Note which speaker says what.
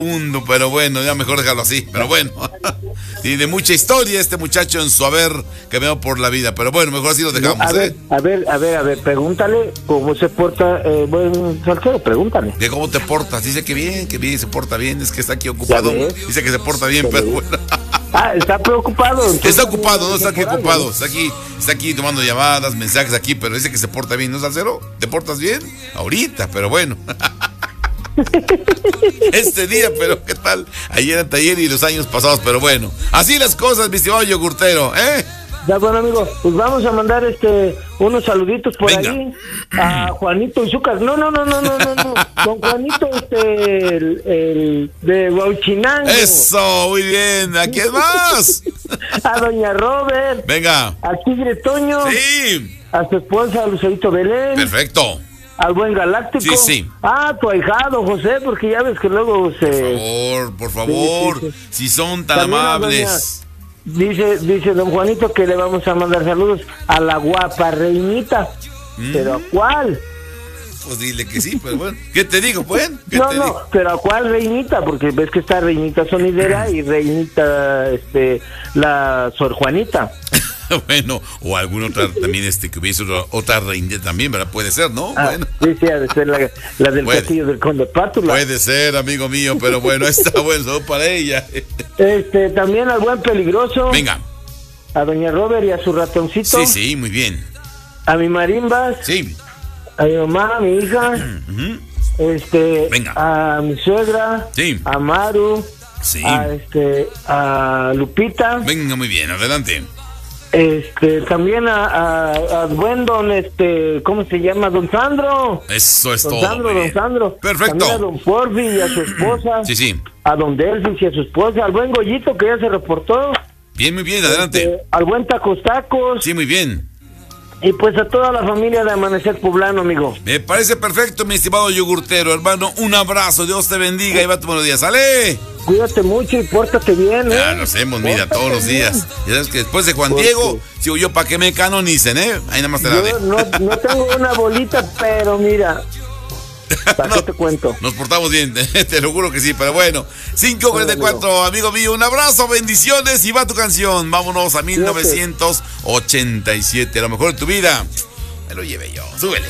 Speaker 1: mundo, pero bueno, ya mejor dejarlo así, pero bueno. Tiene mucha historia este muchacho en su haber caminado por la vida, pero bueno, mejor así lo dejamos.
Speaker 2: A ver, pregúntale cómo se porta buen salsero, pregúntale.
Speaker 1: De cómo te portas, dice que bien, se porta bien, es que está aquí ocupado, dice que se porta bien, pero bueno.
Speaker 2: Está preocupado.
Speaker 1: Está ocupado, no está aquí ocupado, está aquí tomando llamadas, mensajes aquí, pero dice que se porta bien, ¿no, salsero? ¿Te portas bien? Ahorita, pero bueno. Este día, pero ¿qué tal? Ayer y los años pasados, pero bueno. Así las cosas, mi estimado yogurtero, ¿eh?
Speaker 2: Ya, bueno, amigo, pues vamos a mandar unos saluditos por ahí a Juanito Izúcar. No. Don Juanito, el de Huachinango.
Speaker 1: Eso, muy bien. ¿A quién más?
Speaker 2: A doña Robert.
Speaker 1: Venga.
Speaker 2: Al Tigre Toño.
Speaker 1: Sí.
Speaker 2: A su esposa, Lucerito Belén.
Speaker 1: Perfecto.
Speaker 2: Al buen Galáctico.
Speaker 1: Sí.
Speaker 2: Tu ahijado, José, porque ya ves que luego
Speaker 1: Por favor, sí. Si son tan también amables.
Speaker 2: Dice don Juanito que le vamos a mandar saludos a la guapa reinita. ¿Pero a cuál?
Speaker 1: Pues dile que sí, pero bueno. ¿Qué te digo, pues?
Speaker 2: Pero ¿a cuál reinita? Porque ves que está reinita sonidera y reinita, la Sor Juanita.
Speaker 1: Bueno, o alguna otra también, que hubiese otra reina también, ¿verdad? Puede ser, ¿no? Bueno.
Speaker 2: Sí, ha de ser la del castillo del Conde Pátula.
Speaker 1: Puede ser, amigo mío, pero bueno, está bueno para ella.
Speaker 2: También al buen Peligroso.
Speaker 1: Venga.
Speaker 2: A doña Robert y a su ratoncito.
Speaker 1: Sí, muy bien.
Speaker 2: A mi Marimbas.
Speaker 1: Sí.
Speaker 2: A mi mamá, a mi hija.
Speaker 1: Venga.
Speaker 2: A mi suegra.
Speaker 1: Sí.
Speaker 2: A Maru.
Speaker 1: Sí.
Speaker 2: A Lupita.
Speaker 1: Venga, muy bien, adelante.
Speaker 2: También a buen don, ¿cómo se llama? Don Sandro.
Speaker 1: Eso es todo.
Speaker 2: Don Sandro.
Speaker 1: Perfecto.
Speaker 2: También a don Porfi y a su esposa.
Speaker 1: Sí.
Speaker 2: A don Delfis y a su esposa. Al buen Goyito que ya se reportó.
Speaker 1: Bien, muy bien, adelante.
Speaker 2: Al buen Tacos.
Speaker 1: Sí, muy bien.
Speaker 2: Y pues a toda la familia de Amanecer Poblano, amigo.
Speaker 1: Me parece perfecto, mi estimado yogurtero, hermano. Un abrazo, Dios te bendiga y va todos los días. ¡Sale!
Speaker 2: Cuídate mucho y pórtate bien, ¿eh?
Speaker 1: Ya lo hacemos, mira, todos los días. Ya sabes que después de Juan Diego, sigo yo para que me canonicen, ¿eh? Ahí nada más te la de.
Speaker 2: No tengo una bolita, pero mira. ¿Para qué te cuento?
Speaker 1: Nos portamos bien, te lo juro que sí, pero bueno. 5:44, amigo mío, un abrazo, bendiciones y va tu canción. Vámonos a 1987, a lo mejor de tu vida. Me lo llevé yo, súbele.